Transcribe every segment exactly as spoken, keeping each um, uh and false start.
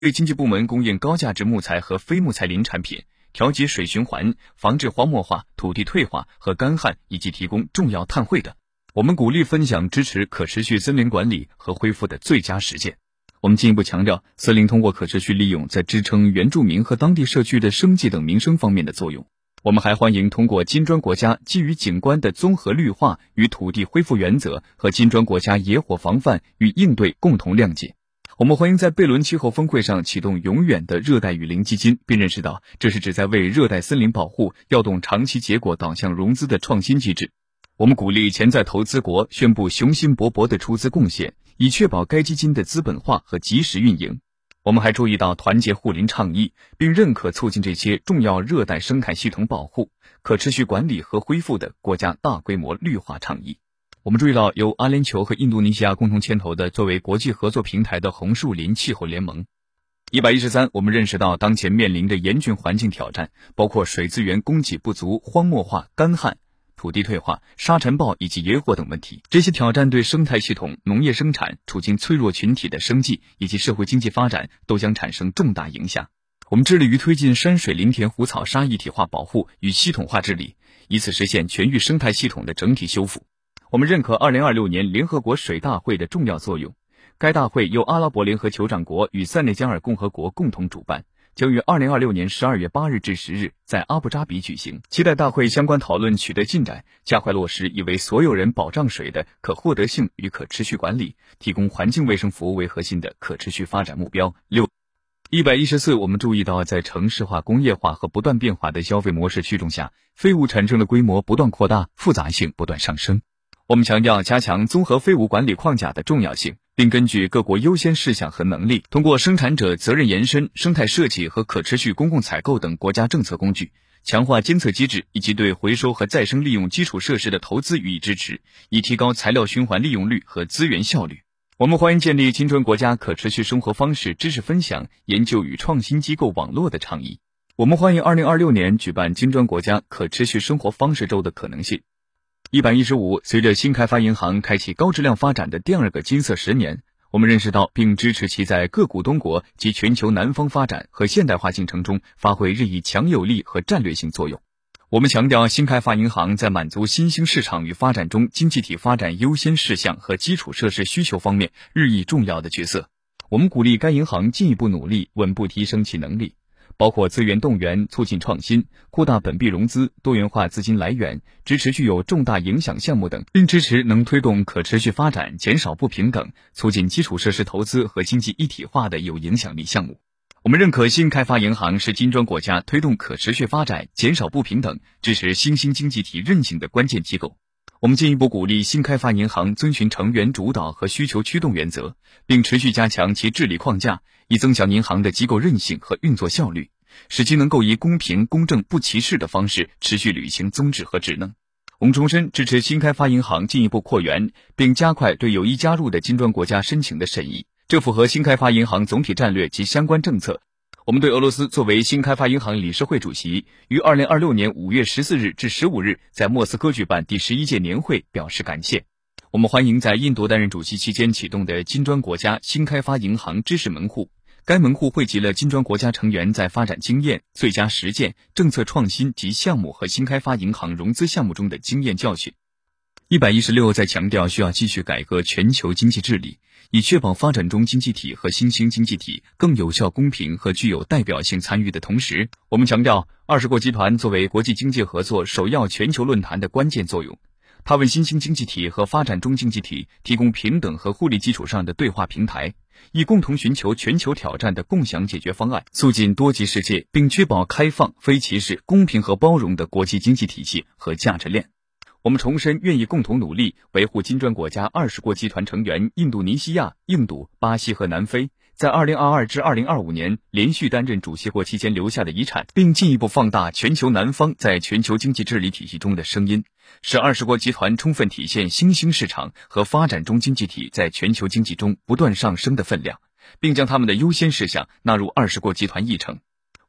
对经济部门供应高价值木材和非木材林产品，调节水循环，防治荒漠化、土地退化和干旱，以及提供重要碳汇等。我们鼓励分享支持可持续森林管理和恢复的最佳实践。我们进一步强调，森林通过可持续利用在支撑原住民和当地社区的生计等民生方面的作用。我们还欢迎通过金砖国家基于景观的综合绿化与土地恢复原则和金砖国家野火防范与应对共同谅解。我们欢迎在贝伦气候峰会上启动永远的热带雨林基金，并认识到这是旨在为热带森林保护调动长期结果导向融资的创新机制。我们鼓励潜在投资国宣布雄心勃勃的出资贡献，以确保该基金的资本化和及时运营。我们还注意到团结护林倡议，并认可促进这些重要热带生态系统保护、可持续管理和恢复的国家大规模绿化倡议。我们注意到由阿联酋和印度尼西亚共同牵头的作为国际合作平台的红树林气候联盟。一百一十三，我们认识到当前面临的严峻环境挑战，包括水资源供给不足、荒漠化、干旱、土地退化、沙尘暴以及野火等问题。这些挑战对生态系统、农业生产、处境脆弱群体的生计以及社会经济发展都将产生重大影响。我们致力于推进山水林田湖草沙一体化保护与系统化治理，以此实现全域生态系统的整体修复。我们认可二零二六年联合国水大会的重要作用。该大会由阿拉伯联合酋长国与塞内加尔共和国共同主办，将于二零二六年十二月八日至十日在阿布扎比举行。期待大会相关讨论取得进展，加快落实以为所有人保障水的可获得性与可持续管理，提供环境卫生服务为核心的可持续发展目标。六一百一十四，我们注意到，在城市化、工业化和不断变化的消费模式驱动下，废物产生的规模不断扩大，复杂性不断上升。我们强调加强综合废物管理框架的重要性，并根据各国优先事项和能力，通过生产者责任延伸、生态设计和可持续公共采购等国家政策工具，强化监测机制以及对回收和再生利用基础设施的投资予以支持，以提高材料循环利用率和资源效率。我们欢迎建立金砖国家可持续生活方式知识分享、研究与创新机构网络的倡议。我们欢迎二零二六年举办金砖国家可持续生活方式周的可能性。一百一十五，随着新开发银行开启高质量发展的第二个金色十年，我们认识到并支持其在各股东国及全球南方发展和现代化进程中发挥日益强有力和战略性作用。我们强调新开发银行在满足新兴市场与发展中经济体发展优先事项和基础设施需求方面日益重要的角色。我们鼓励该银行进一步努力稳步提升其能力，包括资源动员、促进创新、扩大本币融资、多元化资金来源、支持具有重大影响项目等，并支持能推动可持续发展、减少不平等、促进基础设施投资和经济一体化的有影响力项目。我们认可新开发银行是金砖国家推动可持续发展、减少不平等、支持新兴经济体韧性的关键机构。我们进一步鼓励新开发银行遵循成员主导和需求驱动原则，并持续加强其治理框架，以增强银行的机构韧性和运作效率，使其能够以公平、公正、不歧视的方式持续履行宗旨和职能。我们重申支持新开发银行进一步扩员，并加快对有意加入的金砖国家申请的审议，这符合新开发银行总体战略及相关政策。我们对俄罗斯作为新开发银行理事会主席，于二零二六年五月十四日至十五日在莫斯科举办第十一届年会表示感谢。我们欢迎在印度担任主席期间启动的金砖国家新开发银行知识门户。该门户汇集了金砖国家成员在发展经验、最佳实践、政策创新及项目和新开发银行融资项目中的经验教训。一百一十六在强调需要继续改革全球经济治理，以确保发展中经济体和新兴经济体更有效、公平和具有代表性参与的同时，我们强调二十国集团作为国际经济合作首要全球论坛的关键作用。它为新兴经济体和发展中经济体提供平等和互利基础上的对话平台，以共同寻求全球挑战的共享解决方案，促进多极世界，并确保开放、非歧视、公平和包容的国际经济体系和价值链。我们重申愿意共同努力维护金砖国家二十国集团成员印度尼西亚、印度、巴西和南非在二零二二至二零二五年连续担任主席国期间留下的遗产，并进一步放大全球南方在全球经济治理体系中的声音，使二十国集团充分体现新兴市场和发展中经济体在全球经济中不断上升的分量，并将他们的优先事项纳入二十国集团议程。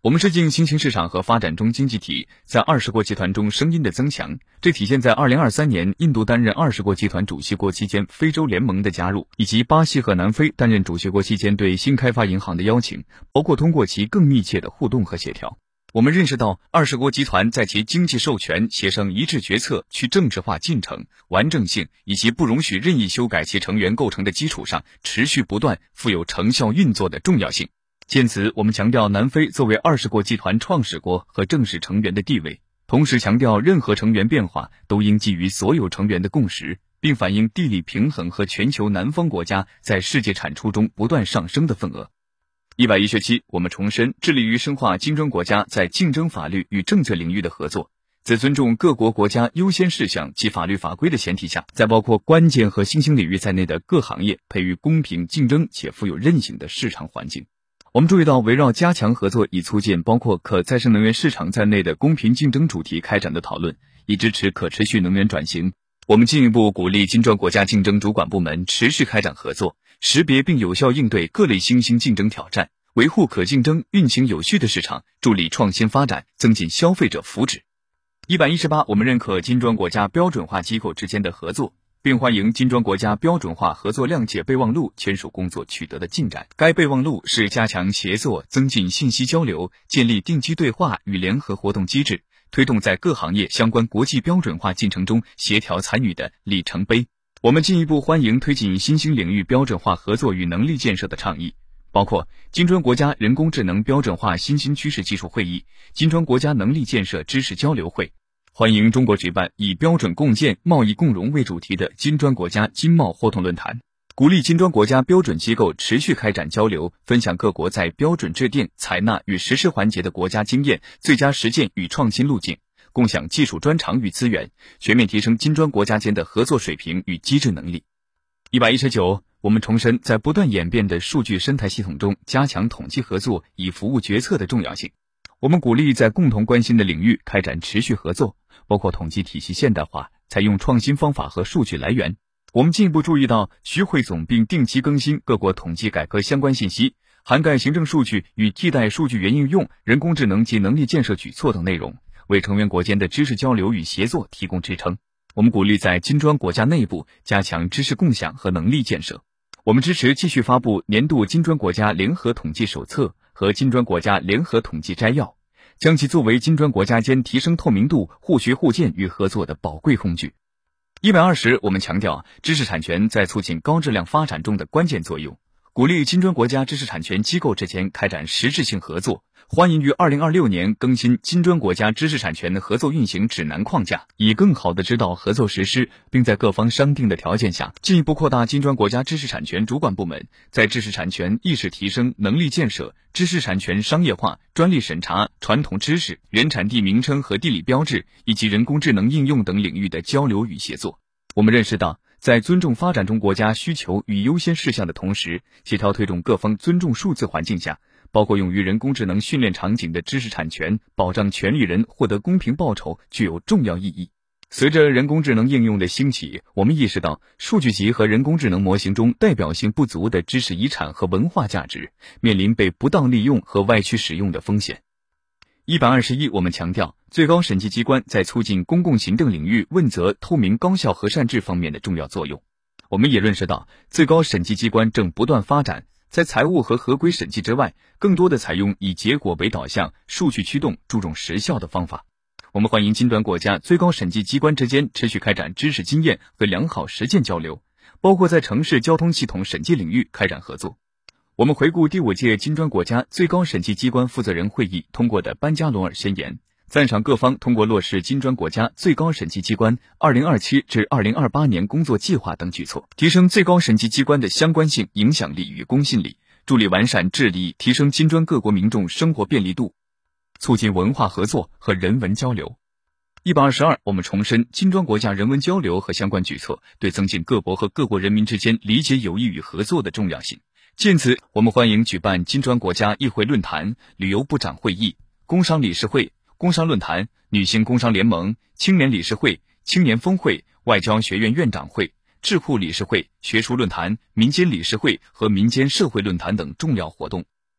我们是进新兴市场和发展中经济体在二十国集团中声音的增强，这体现在二零二三年印度担任二十国集团主席国期间非洲联盟的加入，以及巴西和南非担任主席国期间对新开发银行的邀请，包括通过其更密切的互动和协调。我们认识到，二十国集团在其经济授权、协商一致决策、去政治化进程、完整性以及不容许任意修改其成员构成的基础上，持续不断、富有成效运作的重要性。见此，我们强调南非作为二十国集团创始国和正式成员的地位，同时强调任何成员变化都应基于所有成员的共识，并反映地理平衡和全球南方国家在世界产出中不断上升的份额。一百一学期，我们重申致力于深化金砖国家在竞争法律与政策领域的合作，在尊重各国国家优先事项及法律法规的前提下，在包括关键和新兴领域在内的各行业培育公平竞争且富有韧性的市场环境。我们注意到，围绕加强合作以促进包括可再生能源市场在内的公平竞争主题开展的讨论，以支持可持续能源转型。我们进一步鼓励金砖国家竞争主管部门持续开展合作，识别并有效应对各类新兴竞争挑战，维护可竞争、运行有序的市场，助力创新发展，增进消费者福祉。一百一十八，我们认可金砖国家标准化机构之间的合作，并欢迎金砖国家标准化合作谅解备忘录签署工作取得的进展。该备忘录是加强协作、增进信息交流、建立定期对话与联合活动机制，推动在各行业相关国际标准化进程中协调参与的里程碑。我们进一步欢迎推进新兴领域标准化合作与能力建设的倡议，包括金砖国家人工智能标准化新兴趋势技术会议、金砖国家能力建设知识交流会。欢迎中国举办以标准共建、贸易共荣为主题的金砖国家经贸活动论坛，鼓励金砖国家标准机构持续开展交流，分享各国在标准制定、采纳与实施环节的国家经验、最佳实践与创新路径，共享技术专长与资源，全面提升金砖国家间的合作水平与机制能力。一百一十九，我们重申在不断演变的数据生态系统中加强统计合作以服务决策的重要性。我们鼓励在共同关心的领域开展持续合作，包括统计体系现代化、采用创新方法和数据来源。我们进一步注意到，需汇总并定期更新各国统计改革相关信息，涵盖行政数据与替代数据源应用、人工智能及能力建设举措等内容，为成员国间的知识交流与协作提供支撑。我们鼓励在金砖国家内部加强知识共享和能力建设。我们支持继续发布年度金砖国家联合统计手册和金砖国家联合统计摘要，将其作为金砖国家间提升透明度、互学互鉴与合作的宝贵工具。一百二十，我们强调知识产权在促进高质量发展中的关键作用，鼓励金砖国家知识产权机构之间开展实质性合作，欢迎于二零二六年更新金砖国家知识产权的合作运行指南框架，以更好地指导合作实施，并在各方商定的条件下，进一步扩大金砖国家知识产权主管部门在知识产权意识提升、能力建设、知识产权商业化、专利审查、传统知识、原产地名称和地理标志以及人工智能应用等领域的交流与协作。我们认识到，在尊重发展中国家需求与优先事项的同时，协调推动各方尊重数字环境下，包括用于人工智能训练场景的知识产权，保障权利人获得公平报酬，具有重要意义。随着人工智能应用的兴起，我们意识到数据集和人工智能模型中代表性不足的知识遗产和文化价值面临被不当利用和外区使用的风险。一百二十一，我们强调最高审计机关在促进公共行政领域问责、透明、高效和善治方面的重要作用。我们也认识到，最高审计机关正不断发展，在财务和合规审计之外，更多的采用以结果为导向、数据驱动、注重实效的方法。我们欢迎金砖国家最高审计机关之间持续开展知识经验和良好实践交流，包括在城市交通系统审计领域开展合作。我们回顾第五届金砖国家最高审计机关负责人会议通过的班加罗尔宣言，赞赏各方通过落实金砖国家最高审计机关二零二七至二零二八年工作计划等举措，提升最高审计机关的相关性、影响力与公信力，助力完善治理，提升金砖各国民众生活便利度，促进文化合作和人文交流。一百二十二，我们重申金砖国家人文交流和相关举措对增进各国和各国人民之间理解、友谊与合作的重要性。见此，我们欢迎举办金砖国家议会论坛、旅游部长会议、工商理事会、工商论坛、女性工商联盟、青年理事会、青年峰会、外交学院院长会、智库理事会、学术论坛、民间理事会和民间社会论坛等重要活动。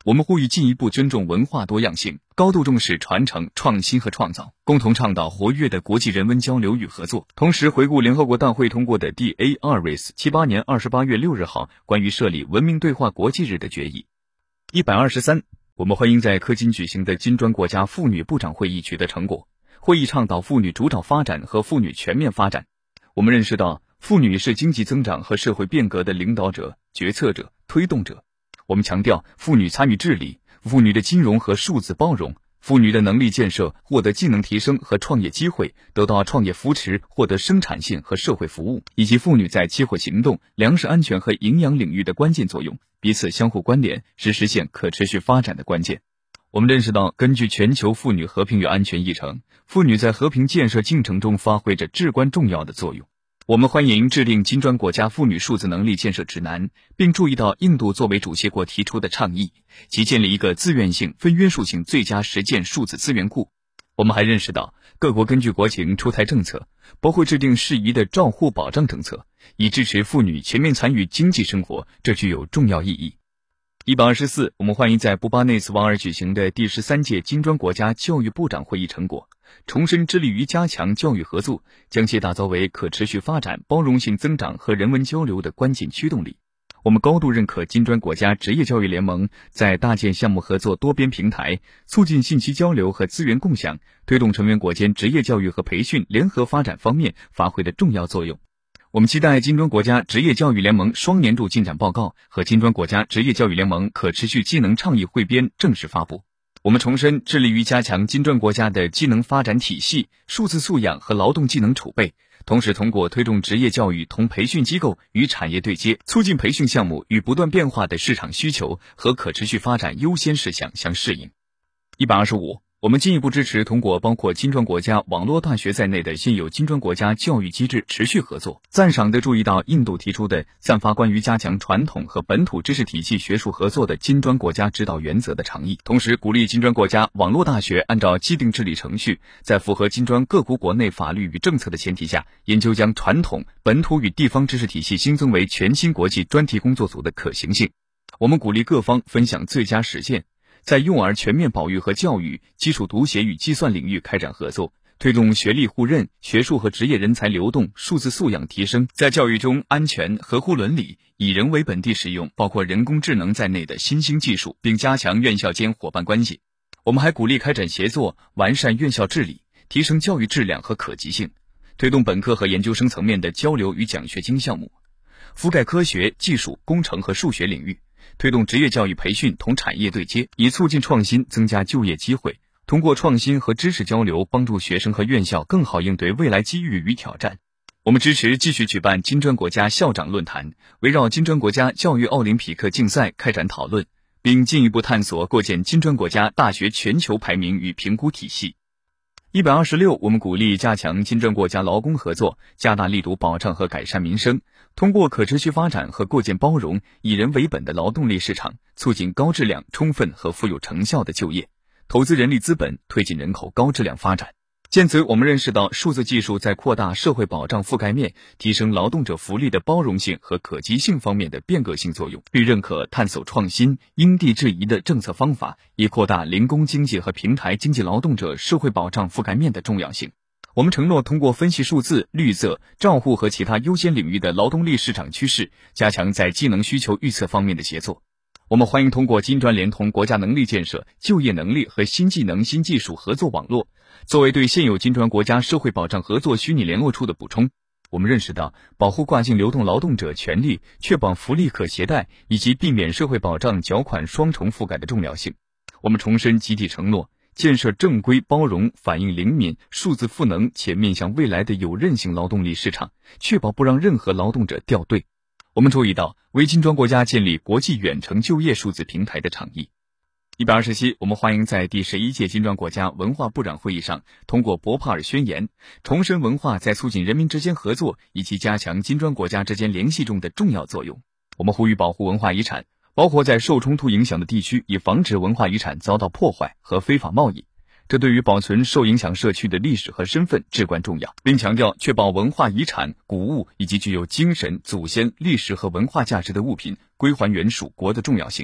我们呼吁进一步尊重文化多样性，高度重视传承、创新和创造，共同倡导活跃的国际人文交流与合作。同时，回顾联合国大会通过的第 A 二 R I S 七八年二十八月六日号关于设立文明对话国际日的决议。一百二十三，我们欢迎在科金举行的金砖国家妇女部长会议取得成果。会议倡导妇女主导发展和妇女全面发展。我们认识到，妇女是经济增长和社会变革的领导者、决策者、推动者。我们强调妇女参与治理、妇女的金融和数字包容、妇女的能力建设、获得技能提升和创业机会、得到创业扶持、获得生产性和社会服务，以及妇女在气候行动、粮食安全和营养领域的关键作用，彼此相互关联，是实现可持续发展的关键。我们认识到，根据全球妇女和平与安全议程，妇女在和平建设进程中发挥着至关重要的作用。我们欢迎制定金砖国家妇女数字能力建设指南，并注意到印度作为主席国提出的倡议，即建立一个自愿性、非约束性最佳实践数字资源库。我们还认识到，各国根据国情出台政策，包括制定适宜的照护保障政策，以支持妇女全面参与经济生活，这具有重要意义。一百二十四，我们欢迎在布巴内茨瓦尔举行的第十三届金砖国家教育部长会议成果，重申致力于加强教育合作，将其打造为可持续发展、包容性增长和人文交流的关键驱动力。我们高度认可金砖国家职业教育联盟在搭建项目合作多边平台，促进信息交流和资源共享，推动成员国间职业教育和培训联合发展方面发挥的重要作用。我们期待金砖国家职业教育联盟双年度进展报告和金砖国家职业教育联盟可持续技能倡议汇编正式发布。我们重申致力于加强金砖国家的技能发展体系、数字素养和劳动技能储备，同时通过推动职业教育同培训机构与产业对接，促进培训项目与不断变化的市场需求和可持续发展优先事项相适应。一百二十五，我们进一步支持通过包括金砖国家网络大学在内的现有金砖国家教育机制持续合作，赞赏地注意到印度提出的散发关于加强传统和本土知识体系学术合作的金砖国家指导原则的倡议，同时鼓励金砖国家网络大学按照既定治理程序，在符合金砖各国国内法律与政策的前提下，研究将传统、本土与地方知识体系新增为全新国际专题工作组的可行性。我们鼓励各方分享最佳实践，在幼儿全面保育和教育、基础读写与计算领域开展合作，推动学历互认、学术和职业人才流动、数字素养提升，在教育中安全、合乎伦理、以人为本地使用包括人工智能在内的新兴技术，并加强院校间伙伴关系。我们还鼓励开展协作，完善院校治理，提升教育质量和可及性，推动本科和研究生层面的交流与奖学金项目，覆盖科学、技术、工程和数学领域，推动职业教育培训同产业对接，以促进创新，增加就业机会。通过创新和知识交流，帮助学生和院校更好应对未来机遇与挑战。我们支持继续举办金砖国家校长论坛，围绕金砖国家教育奥林匹克竞赛开展讨论，并进一步探索构建金砖国家大学全球排名与评估体系。一百二十六，我们鼓励加强金砖国家劳工合作，加大力度保障和改善民生，通过可持续发展和构建包容、以人为本的劳动力市场，促进高质量、充分和富有成效的就业，投资人力资本，推进人口高质量发展。见此，我们认识到数字技术在扩大社会保障覆盖面、提升劳动者福利的包容性和可及性方面的变革性作用，并认可探索创新、因地制宜的政策方法，以扩大零工经济和平台经济劳动者社会保障覆盖面的重要性。我们承诺通过分析数字、绿色、照护和其他优先领域的劳动力市场趋势，加强在技能需求预测方面的协作。我们欢迎通过金砖联通国家能力建设、就业能力和新技能新技术合作网络，作为对现有金砖国家社会保障合作虚拟联络处的补充。我们认识到保护跨境流动劳动者权利、确保福利可携带以及避免社会保障缴款双重覆盖的重要性。我们重申集体承诺，建设正规、包容、反应灵敏、数字赋能且面向未来的有韧性劳动力市场，确保不让任何劳动者掉队。我们注意到为金砖国家建立国际远程就业数字平台的倡议。一百二十七，我们欢迎在第十一届金砖国家文化部长会议上通过博帕尔宣言，重申文化在促进人民之间合作以及加强金砖国家之间联系中的重要作用。我们呼吁保护文化遗产，包括在受冲突影响的地区，以防止文化遗产遭到破坏和非法贸易。这对于保存受影响社区的历史和身份至关重要，并强调确保文化遗产、古物以及具有精神、祖先、历史和文化价值的物品归还原属国的重要性。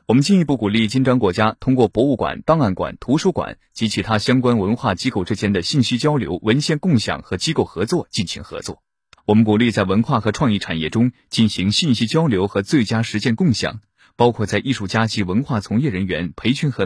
我们进一步鼓励金砖国家通过博物馆、档案馆、图书馆及其他相关文化机构之间的信息交流、文献共享和机构合作进行合作。我们鼓励在文化和创意产业中进行信息交流和最佳实践共享，包括在艺术家及文化从业人员培训和